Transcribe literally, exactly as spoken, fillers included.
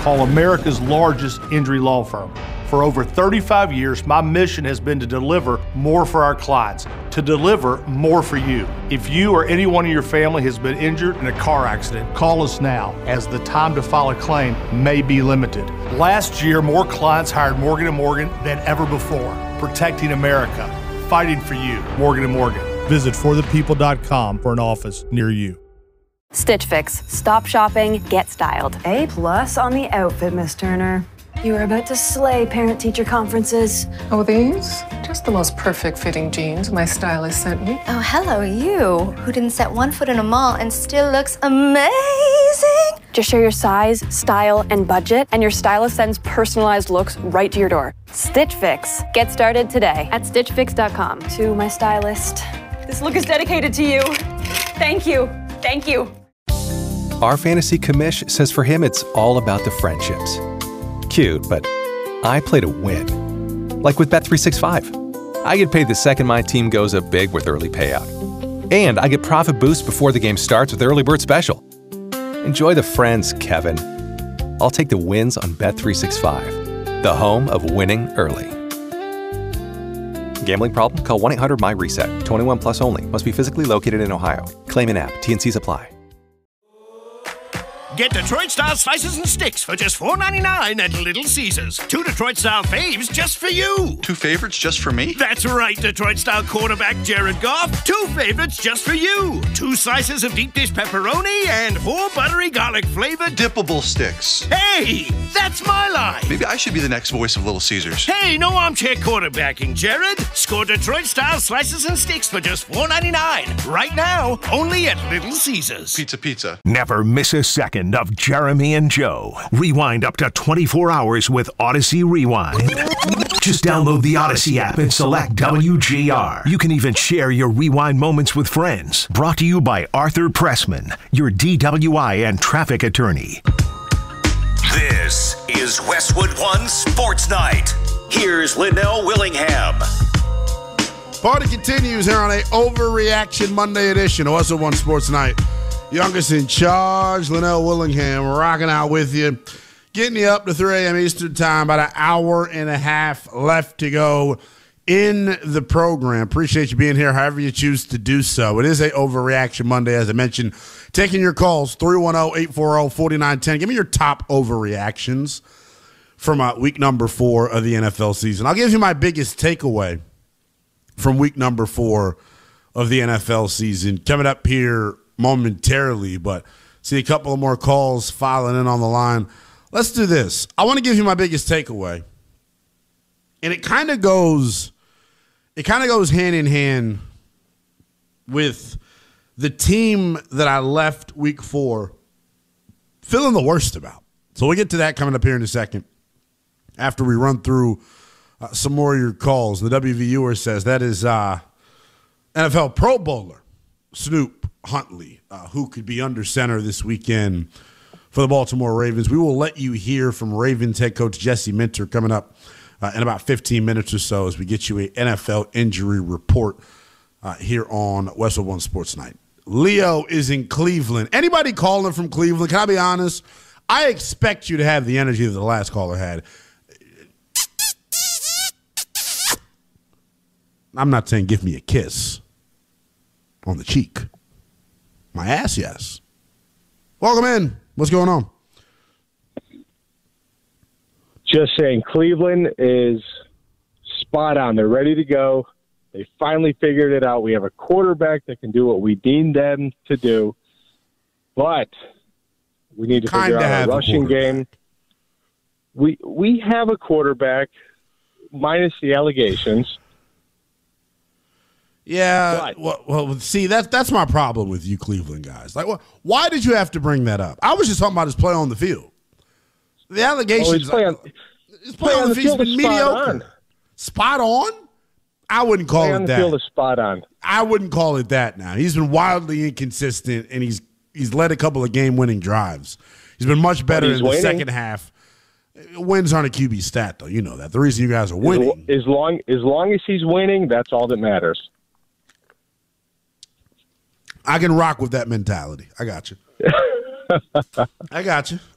call America's largest injury law firm. For over thirty-five years, my mission has been to deliver more for our clients, to deliver more for you. If you or anyone in your family has been injured in a car accident, call us now, as the time to file a claim may be limited. Last year, more clients hired Morgan and Morgan than ever before, protecting America, fighting for you. Morgan and Morgan. Visit for the people dot com for an office near you. Stitch Fix. Stop shopping, get styled. A plus on the outfit, Miss Turner. You are about to slay parent-teacher conferences. Oh, these? Just the most perfect fitting jeans my stylist sent me. Oh, hello, you, who didn't set one foot in a mall and still looks amazing. Just share your size, style, and budget, and your stylist sends personalized looks right to your door. Stitch Fix. Get started today at stitch fix dot com. To my stylist, this look is dedicated to you. Thank you. Thank you. Our fantasy commish says for him it's all about the friendships. Cute, but I play to win. Like with Bet three sixty-five. I get paid the second my team goes up big with early payout. And I get profit boost before the game starts with Early Bird Special. Enjoy the friends, Kevin. I'll take the wins on Bet three sixty-five, the home of winning early. Gambling problem? Call one eight hundred my reset. twenty-one plus only. Must be physically located in Ohio. Claim in app. T N Cs apply. Get Detroit-style slices and sticks for just four ninety-nine at Little Caesars. Two Detroit-style faves just for you. Two favorites just for me? That's right, Detroit-style quarterback Jared Goff. Two favorites just for you. Two slices of deep dish pepperoni and four buttery garlic-flavored dippable sticks. Hey, that's my line. Maybe I should be the next voice of Little Caesars. Hey, no armchair quarterbacking, Jared. Score Detroit-style slices and sticks for just four ninety-nine. Right now, only at Little Caesars. Pizza, pizza. Never miss a second of Jeremy and Joe. Rewind up to twenty-four hours with Odyssey Rewind. Just download the Odyssey app and select W G R. You can even share your rewind moments with friends. Brought to you by Arthur Pressman, your D W I and traffic attorney. This is Westwood One Sports Night. Here's Linnell Willingham. Party continues here on a Overreaction Monday edition of Westwood One Sports Night. Youngest in charge, Linnell Willingham, rocking out with you. Getting you up to three a.m. Eastern time, about an hour and a half left to go in the program. Appreciate you being here, however you choose to do so. It is a Overreaction Monday, as I mentioned. Taking your calls, three one zero, eight four zero, four nine one zero. Give me your top overreactions from uh, week number four of the N F L season. I'll give you my biggest takeaway from week number four of the N F L season. Coming up here momentarily, but see a couple of more calls filing in on the line. Let's do this. I want to give you my biggest takeaway. And it kind of goes it kind of goes hand in hand with the team that I left week four feeling the worst about. So we'll get to that coming up here in a second after we run through uh, some more of your calls. The W V viewer says that is uh, N F L Pro Bowler Snoop Huntley, uh, who could be under center this weekend for the Baltimore Ravens. We will let you hear from Ravens head coach Jesse Minter coming up uh, in about fifteen minutes or so as we get you a N F L injury report uh, here on Westwood One Sports Night. Leo is in Cleveland. Anybody calling from Cleveland? Can I be honest? I expect you to have the energy that the last caller had. I'm not saying give me a kiss on the cheek. My ass, yes. Welcome in. What's going on? Just saying, Cleveland is spot on. They're ready to go. They finally figured it out. We have a quarterback that can do what we deemed them to do. But we need to Kinda figure out a rushing game. We we have a quarterback, minus the allegations. Yeah, well, well, see, that's that's my problem with you Cleveland guys. Like, well, why did you have to bring that up? I was just talking about his play on the field. The allegations, oh, his play on, his play on the field has been mediocre. Spot on? I wouldn't call play it on the that. Field is spot on. I wouldn't call it that now. He's been wildly inconsistent, and he's he's led a couple of game-winning drives. He's been much better in the winning. second half. Wins aren't a Q B stat, though. You know that. The reason you guys are winning. As long as, long as he's winning, that's all that matters. I can rock with that mentality. I got you. I got you.